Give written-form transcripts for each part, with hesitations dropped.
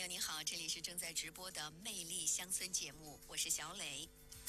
友你好，这里是正在直播的魅力乡村节目，我是小磊。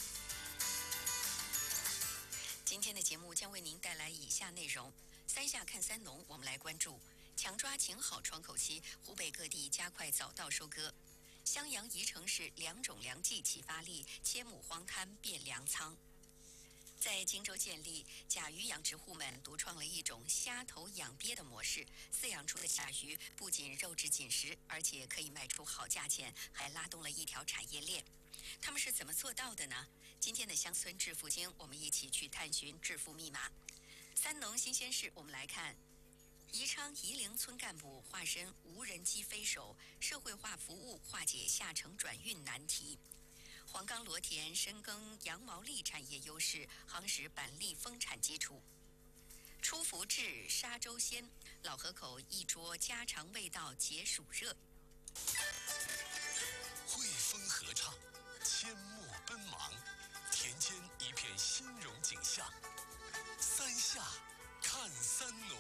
今天的节目将为您带来以下内容：三下看三农，我们来关注强抓请好窗口期，湖北各地加快早稻收割；襄阳宜城市两种粮季启发力，切亩荒滩变粮仓。在荆州建立甲鱼养殖户们独创了一种虾头养鳖的模式，饲养出的甲鱼不仅肉质紧实，而且可以卖出好价钱，还拉动了一条产业链。他们是怎么做到的呢？今天的乡村致富经，我们一起去探寻致富密码。三农新鲜事，我们来看宜昌夷陵村干部化身无人机飞手，社会化服务化解下城转运难题。黄冈罗田深耕羊毛粒产业优势，夯实板栗丰产基础。出福至沙洲鲜，老河口一桌家常味道解暑热。 汇风合唱，阡陌奔忙，田间一片欣荣景象。三下看三农。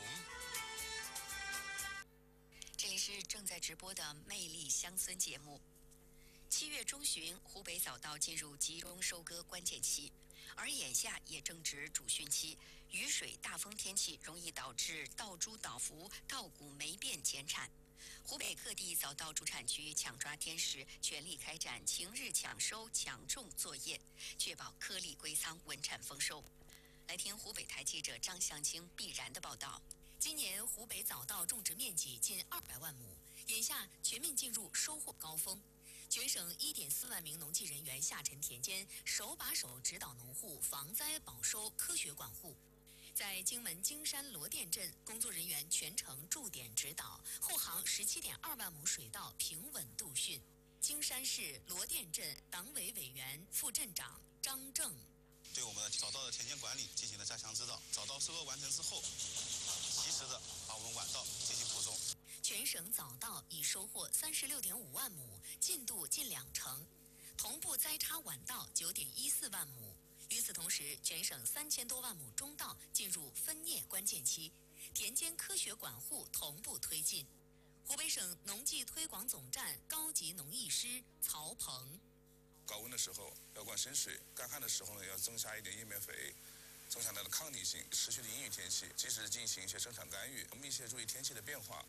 这里是正在直播的魅力乡村节目。7月中旬，湖北早稻进入集中收割关键期，而眼下也正值主汛期，雨水大风天气容易导致稻株倒伏、稻谷霉变减产。湖北各地早稻主产区抢抓天时，全力开展晴日抢收、抢种作业，确保颗粒归仓、稳产丰收。来听湖北台记者张向清、毕然的报道。 今年湖北早稻种植面积近200万亩，眼下全面进入收获高峰。全省1.4万名农技人员下沉田间，手把手指导农户防灾保收、科学管护。在荆门荆山罗店镇，工作人员全程驻点指导，护航17.2万亩水稻平稳度汛。荆山市罗店镇党委委员、副镇长张正对我们的早稻的田间管理进行了加强指导，早稻收割完成之后，及时的把我们晚稻进行补种。 全省早稻已收获36.5万亩，进度近20%，同步栽插晚稻9.14万亩。与此同时，全省3000多万亩中稻进入分蘖关键期，田间科学管护同步推进。湖北省农技推广总站高级农艺师曹鹏： 高温的时候要灌深水，干旱的时候呢要增加一点叶面肥，增强它的抗逆性。持续的阴雨天气，及时进行一些生产干预，密切注意天气的变化。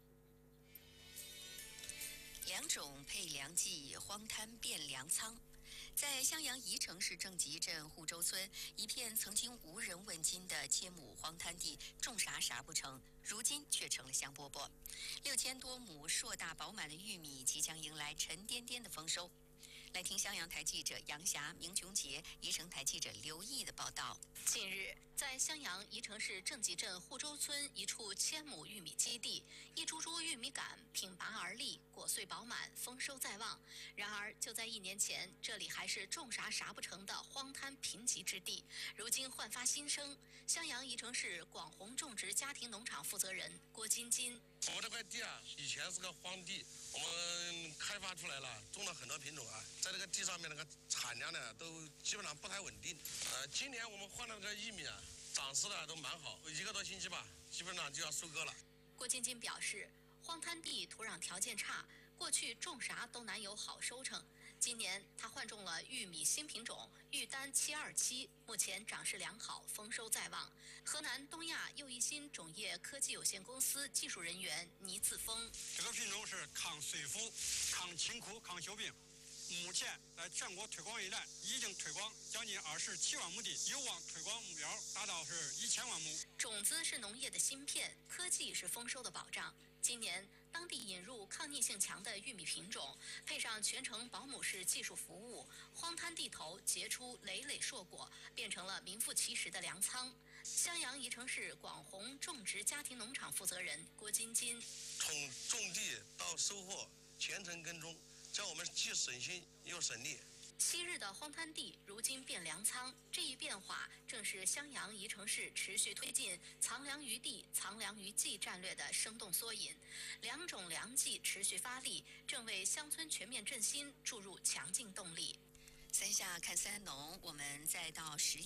两种配粮季，荒滩变粮仓。在襄阳宜城市正集镇护州村，一片曾经无人问津的切亩荒滩地，种啥不成，如今却成了香饽饽。6000多亩硕大饱满的玉米即将迎来沉甸甸的丰收。来听襄阳台记者杨霞、明琼杰、宜城台记者刘毅的报道。 近日，在襄阳宜城市正集镇护州村一处1000亩玉米基地，一株株玉米杆挺拔而立，果穗饱满，丰收在望。然而，就在1年前，这里还是种啥不成的荒滩贫瘠之地，如今焕发新生。襄阳宜城市广宏种植家庭农场负责人郭金金： 我们这块地啊，以前是个荒地，我们开发出来了，种了很多品种啊，在这个地上面那个产量呢，都基本上不太稳定。今年我们换了那个玉米啊，长势的都蛮好，1个多星期吧，基本上就要收割了。 郭金金表示，荒滩地土壤条件差，过去种啥都难有好收成。今年他换种了玉米新品种玉丹727，目前长势良好，丰收在望。河南东亚又一新种业科技有限公司技术人员倪自峰： 这个品种是抗水腐、抗青枯、抗锈病。目前在全国推广以来，已经推广将近27万亩地，有望推广目标达到是1000万亩。 种子是农业的芯片，科技是丰收的保障。今年，当地引入抗逆性强的玉米品种，配上全程保姆式技术服务，荒滩地头结出累累硕果，变成了名副其实的粮仓。襄阳宜城市广宏种植家庭农场负责人郭金金： 从种地到收获，全程跟踪，这样我们既省心又省力。 昔日的荒滩地如今变粮仓，这一变化正是襄阳宜城市持续推进藏粮于地、藏粮于技战略的生动缩影。两种粮季持续发力，正为乡村全面振兴注入强劲动力。 三下看三农，我们再到10